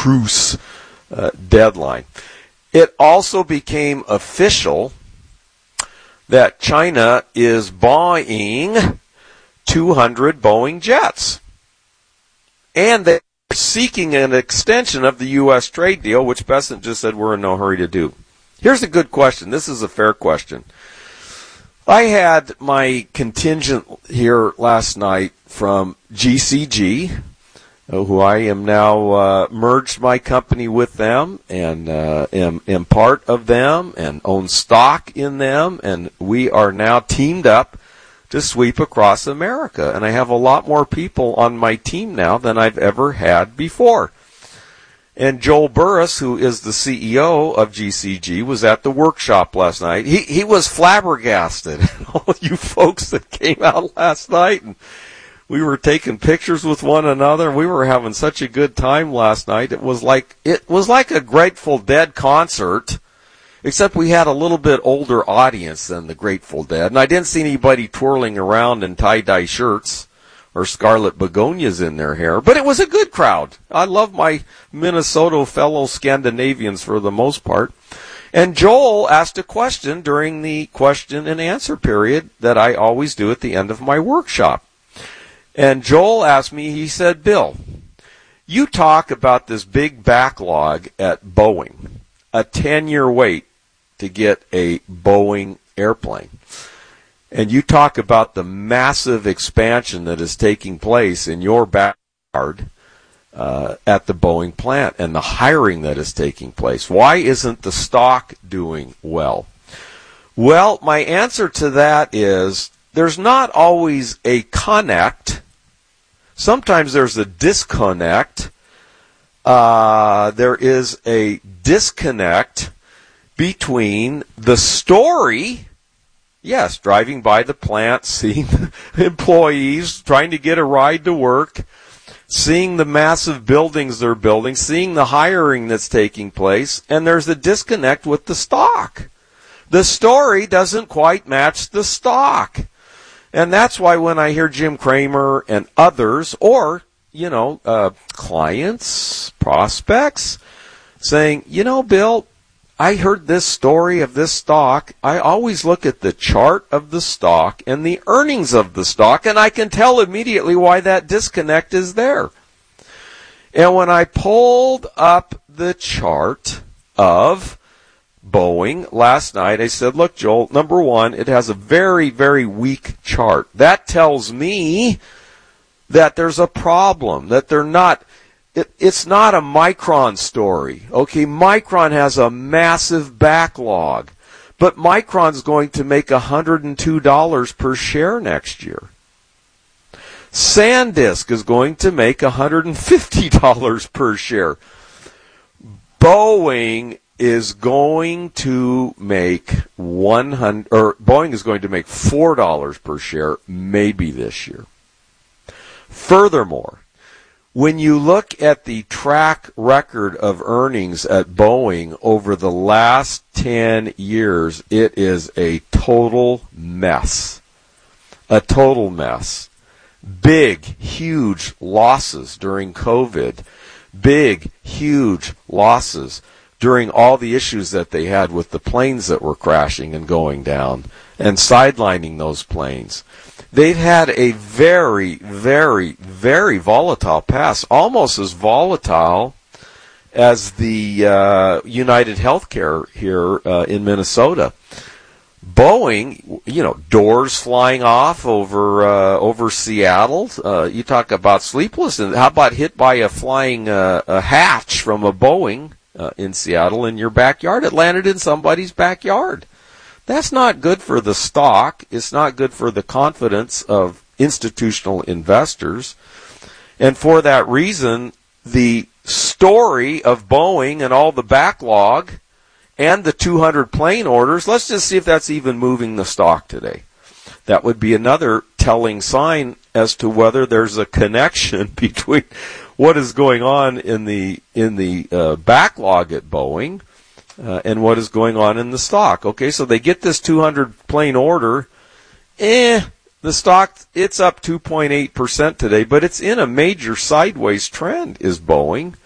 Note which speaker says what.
Speaker 1: truce deadline. It also became official that China is buying 200 Boeing jets. And they're seeking an extension of the U.S. trade deal, which Bessent just said we're in no hurry to do. Here's a good question. This is a fair question. I had my contingent here last night from GCG, who I am now merged my company with them and am part of them and own stock in them, and we are now teamed up to sweep across America. And I have a lot more people on my team now than I've ever had before. And Joel Burris, who is the CEO of GCG, was at the workshop last night. He was flabbergasted. All you folks that came out last night, and we were taking pictures with one another. We were having such a good time last night. It was like a Grateful Dead concert, except we had a little bit older audience than the Grateful Dead. And I didn't see anybody twirling around in tie-dye shirts or scarlet begonias in their hair. But it was a good crowd. I love my Minnesota fellow Scandinavians for the most part. And Joel asked a question during the question and answer period that I always do at the end of my workshop. And Joel asked me, he said, Bill, you talk about this big backlog at Boeing, a 10-year wait to get a Boeing airplane. And you talk about the massive expansion that is taking place in your backyard at the Boeing plant and the hiring that is taking place. Why isn't the stock doing well? Well, my answer to that is there's not always a connect. Sometimes there's a disconnect. There is a disconnect between the story, yes, driving by the plant, seeing employees, trying to get a ride to work, seeing the massive buildings they're building, seeing the hiring that's taking place, and there's a disconnect with the stock. The story doesn't quite match the stock. And that's why when I hear Jim Cramer and others, or, clients, prospects, saying, Bill, I heard this story of this stock. I always look at the chart of the stock and the earnings of the stock, and I can tell immediately why that disconnect is there. And when I pulled up the chart of Boeing last night, I said, look, Joel, number one, it has a very, very weak chart. That tells me that there's a problem, that they're not, it's not a Micron story. Okay, Micron has a massive backlog, but Micron's going to make $102 per share next year. SanDisk is going to make $150 per share. Boeing is going to make Boeing is going to make $4 per share maybe this year. Furthermore, when you look at the track record of earnings at Boeing over the last 10 years, it is a total mess. A total mess. Big, huge losses during COVID. Big, huge losses during all the issues that they had with the planes that were crashing and going down and sidelining those planes. They've had a very, very, very volatile past, almost as volatile as the United Healthcare here in Minnesota. Boeing, doors flying off over Seattle. You talk about sleepless, and how about hit by a flying a hatch from a Boeing in Seattle in your backyard? It landed in somebody's backyard. That's not good for the stock. It's not good for the confidence of institutional investors. And for that reason, the story of Boeing and all the backlog and the 200 plane orders, let's just see if that's even moving the stock today. That would be another telling sign as to whether there's a connection between what is going on in the backlog at Boeing and what is going on in the stock. Okay, so they get this 200 plane order. The stock, it's up 2.8% today, but it's in a major sideways trend, is Boeing.